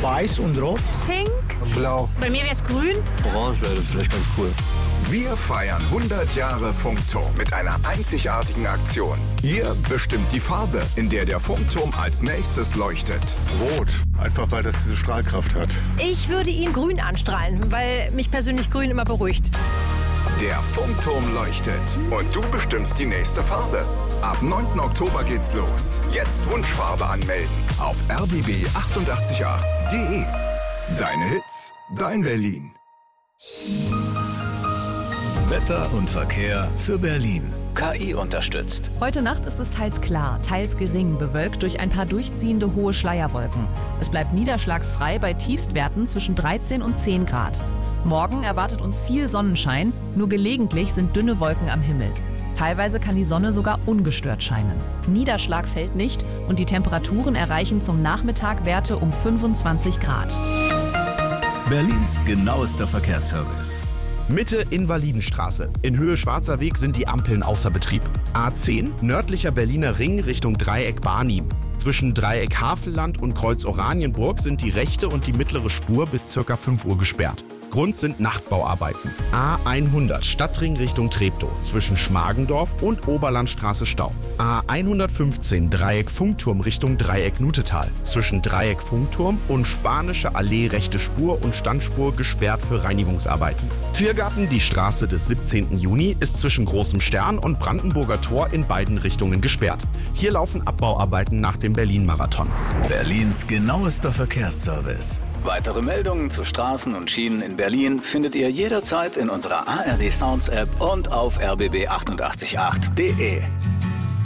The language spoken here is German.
Weiß und Rot. Pink. Blau. Bei mir wäre es grün. Orange wäre vielleicht ganz cool. Wir feiern 100 Jahre Funkturm mit einer einzigartigen Aktion. Ihr bestimmt die Farbe, in der der Funkturm als nächstes leuchtet. Rot, einfach weil das diese Strahlkraft hat. Ich würde ihn grün anstrahlen, weil mich persönlich grün immer beruhigt. Der Funkturm leuchtet und du bestimmst die nächste Farbe. Ab 9. Oktober geht's los. Jetzt Wunschfarbe anmelden auf rbb888.de. Deine Hits, dein Berlin. Wetter und Verkehr für Berlin. KI unterstützt. Heute Nacht ist es teils klar, teils gering, bewölkt durch ein paar durchziehende hohe Schleierwolken. Es bleibt niederschlagsfrei bei Tiefstwerten zwischen 13 und 10 Grad. Morgen erwartet uns viel Sonnenschein, nur gelegentlich sind dünne Wolken am Himmel. Teilweise kann die Sonne sogar ungestört scheinen. Niederschlag fällt nicht und die Temperaturen erreichen zum Nachmittag Werte um 25 Grad. Berlins genauester Verkehrsservice. Mitte Invalidenstraße. In Höhe Schwarzer Weg sind die Ampeln außer Betrieb. A10, nördlicher Berliner Ring Richtung Dreieck Barnim. Zwischen Dreieck Havelland und Kreuz Oranienburg sind die rechte und die mittlere Spur bis ca. 5 Uhr gesperrt. Grund sind Nachtbauarbeiten. A100 Stadtring Richtung Treptow zwischen Schmargendorf und Oberlandstraße Stau. A115 Dreieck Funkturm Richtung Dreieck Nutetal zwischen Dreieck Funkturm und Spanische Allee rechte Spur und Standspur gesperrt für Reinigungsarbeiten. Tiergarten, die Straße des 17. Juni, ist zwischen Großem Stern und Brandenburger Tor in beiden Richtungen gesperrt. Hier laufen Abbauarbeiten nach dem Berlin-Marathon. Berlins genauester Verkehrsservice. Weitere Meldungen zu Straßen und Schienen in Berlin findet ihr jederzeit in unserer ARD Sounds App und auf rbb888.de.